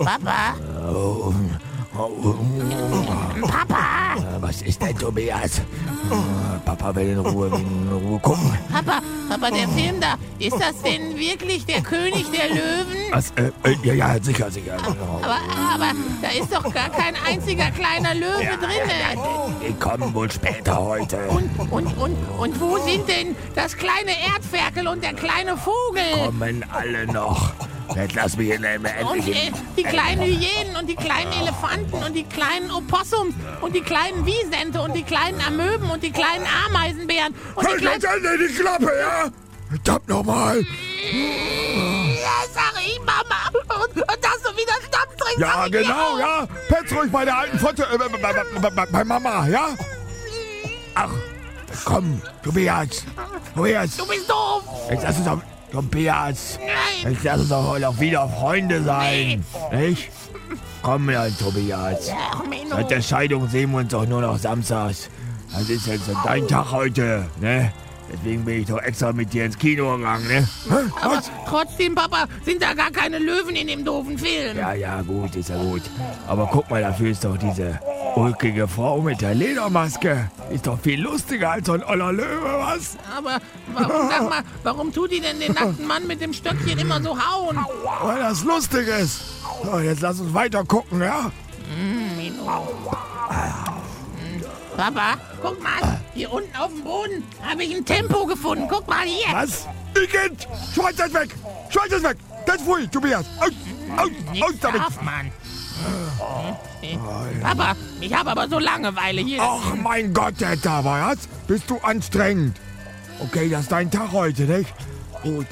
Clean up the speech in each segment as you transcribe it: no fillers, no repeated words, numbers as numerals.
Papa? Papa? Was ist denn, Tobias? Papa will in Ruhe gucken. Papa, der Film da, ist das denn wirklich der König der Löwen? Was? Ja, sicher. Aber da ist doch gar kein einziger kleiner Löwe drin. Die kommen wohl später heute. Und wo sind denn das kleine Erdferkel und der kleine Vogel? Kommen alle noch. Jetzt lass mich Und endlich. die kleinen Hyänen und die kleinen Elefanten und die kleinen Opossums und die kleinen Wisente und die kleinen Amöben und die kleinen Ameisenbären und die Halt kleinen... jetzt endlich die Klappe, ja? Verdammt nochmal. Ja, sag ich, Mama. Und dass du wieder Schnaps trinkst. Ja, sag ich dir genau, auch. ja. Petz ruhig bei der alten Fotte, bei Mama, ja? Ach, komm, Tobias. Du bist doof. Jetzt lass uns doch, Tobias. Nein. Jetzt lass uns doch heute auch wieder Freunde sein. Nicht? Komm ja, Tobias. Ach, Menno. Seit der Scheidung sehen wir uns doch nur noch samstags. Das ist jetzt dein Tag heute, ne? Deswegen bin ich doch extra mit dir ins Kino gegangen, ne? Aber trotzdem, Papa, sind da gar keine Löwen in dem doofen Film. Ja, gut, ist ja gut. Aber guck mal, dafür ist doch diese ulkige Frau mit der Ledermaske. Ist doch viel lustiger als so ein oller Löwe, was? Aber sag mal, warum tut die denn den nackten Mann mit dem Stöckchen immer so hauen? Weil das lustig ist. So, jetzt lass uns weiter gucken, ja? Menno. Papa, guck mal, hier unten auf dem Boden habe ich ein Tempo gefunden. Guck mal hier. Was? Igitt! Schmeiß das weg! Schmeiß das weg! Das ist Pfui, Tobias! Aus Nichts damit! darf man. Papa, ich habe aber so Langeweile hier. Ach mein Gott, dabei was? Bist du anstrengend? Okay, das ist dein Tag heute, nicht? Gut.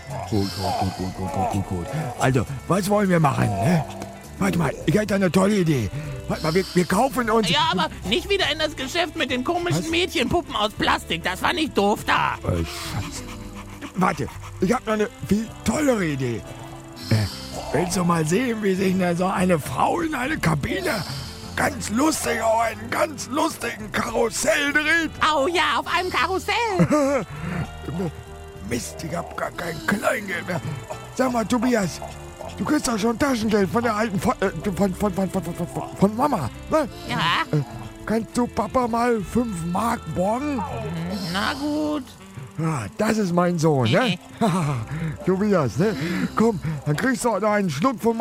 Also, was wollen wir machen, ne? Warte mal, ich hätte eine tolle Idee. Warte mal, wir kaufen uns... Ja, aber nicht wieder in das Geschäft mit den komischen Mädchenpuppen aus Plastik. Das war nicht doof da. Schatz. Warte, ich habe noch eine viel tollere Idee. Willst du mal sehen, wie sich so eine Frau in eine Kabine ganz lustig auf einen ganz lustigen Karussell dreht? Au ja, auf einem Karussell. Mist, ich hab gar kein Kleingeld mehr. Sag mal, Tobias, du kriegst doch schon Taschengeld von der alten von Mama, ne? Ja, Kannst du Papa mal 5 Mark borgen? na gut. Ah, das ist mein Sohn, ne? Tobias, ne? Komm, dann kriegst du noch einen Schluck von